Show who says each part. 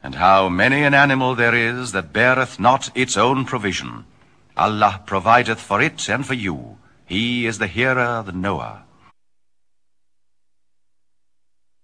Speaker 1: And how many an animal there is that beareth not its own provision. Allah provideth for it and for you. He is the hearer, the knower.